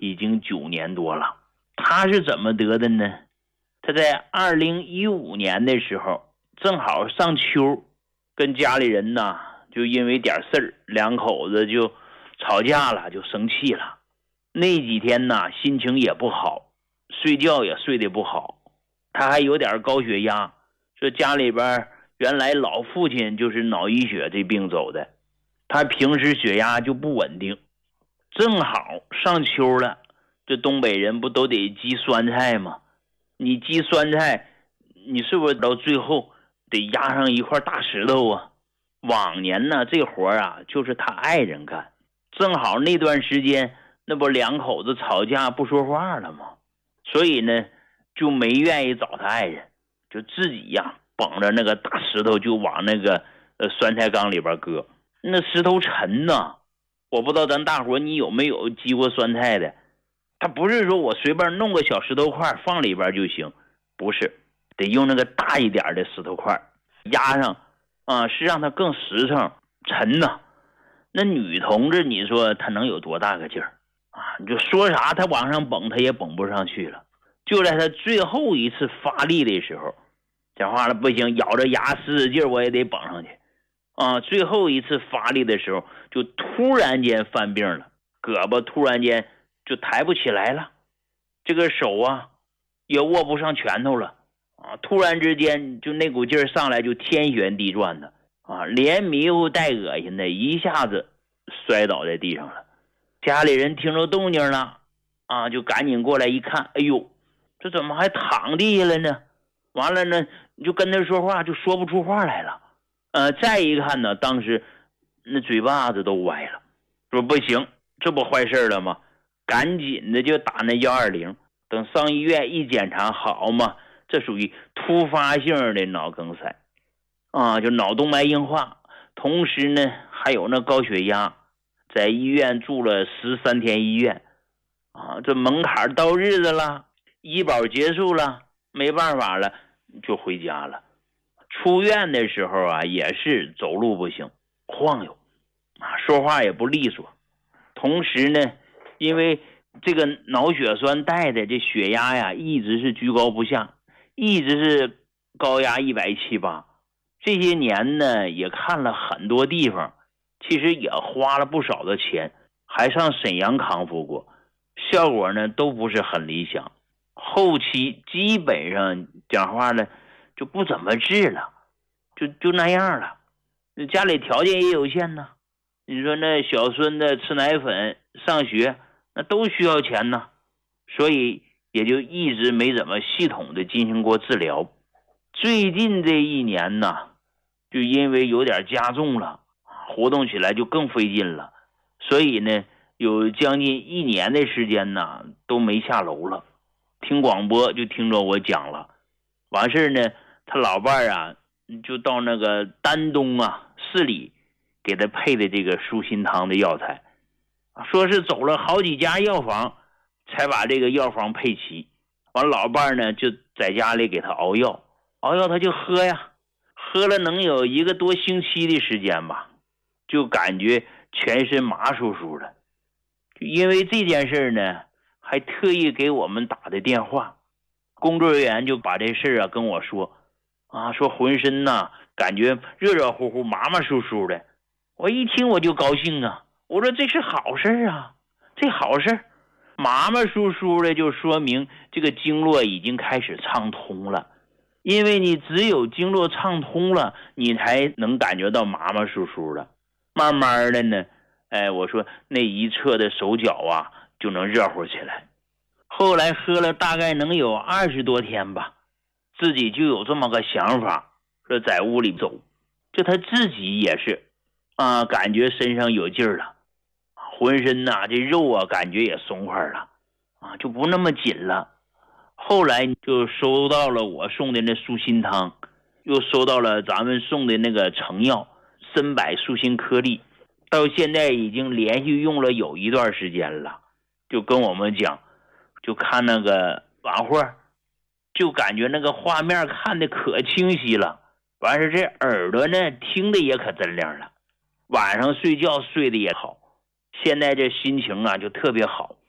已经9年多了。他是怎么得的呢？他在2015年的时候，正好上秋，跟家里人呢就因为点事儿，两口子就吵架了，就生气了。那几天呢心情也不好，睡觉也睡得不好，他还有点高血压，说家里边原来老父亲就是脑溢血这病走的，他平时血压就不稳定。正好上秋了，这东北人不都得积酸菜吗？你积酸菜，你是不是到最后得压上一块大石头啊？往年呢这活啊就是他爱人干，正好那段时间那不两口子吵架不说话了吗？所以呢就没愿意找他爱人，就自己呀绑着那个大石头就往那个酸菜缸里边搁。那石头沉呐，我不知道咱大伙你有没有积过酸菜的。他不是说我随便弄个小石头块放里边就行，不是，得用那个大一点的石头块压上是让它更实诚沉呐。那女同志你说她能有多大个劲儿啊？你就说啥她往上蹦她也蹦不上去了。就在她最后一次发力的时候，讲话了不行，咬着牙使劲我也得蹦上去最后一次发力的时候就突然间犯病了，胳膊突然间就抬不起来了，这个手也握不上拳头了突然之间就那股劲儿上来就天旋地转的连迷糊带恶心的，一下子摔倒在地上了。家里人听着动静了就赶紧过来一看，哎呦，这怎么还躺地下了呢？完了呢就跟他说话就说不出话来了。再一看呢，当时那嘴巴子都歪了，说不行，这不坏事了吗？赶紧的就打那120，等上医院一检查，好嘛，这属于突发性的脑梗塞就脑动脉硬化，同时呢还有那高血压，在医院住了13天医院这门槛到日子了，医保结束了，没办法了就回家了。出院的时候也是走路不行，晃悠说话也不利索。同时呢因为这个脑血栓带的这血压一直是居高不下，一直是高压170-180。这些年呢也看了很多地方，其实也花了不少的钱，还上沈阳康复过，效果呢都不是很理想。后期基本上讲话呢就不怎么治了，就那样了。家里条件也有限呢，你说那小孙子吃奶粉上学那都需要钱呢，所以也就一直没怎么系统的进行过治疗。最近这1年呢就因为有点加重了，活动起来就更费劲了，所以呢有将近1年的时间呢都没下楼了。听广播就听着我讲了，完事呢他老伴就到那个丹东市里给他配的这个舒心汤的药材，说是走了好几家药房才把这个药房配齐。完老伴呢就在家里给他熬药他就喝呀，喝了能有1个多星期的时间吧，就感觉全身麻酥酥的。就因为这件事呢还特意给我们打的电话，工作人员就把这事跟我说说浑身感觉热热乎乎麻麻酥酥的。我一听我就高兴我说这是好事这好事，麻麻酥酥的就说明这个经络已经开始畅通了，因为你只有经络畅通了，你才能感觉到麻麻酥酥的。慢慢的呢我说那一侧的手脚就能热乎起来。后来喝了大概能有20多天吧，自己就有这么个想法，说在屋里走，就他自己也是感觉身上有劲儿了，浑身这肉感觉也松快了就不那么紧了。后来就收到了我送的那舒心汤，又收到了咱们送的那个成药参柏舒心颗粒，到现在已经连续用了有一段时间了。就跟我们讲，就看那个晚会，就感觉那个画面看的可清晰了，完事这耳朵呢听的也可真亮了，晚上睡觉睡得也好。现在这心情就特别好，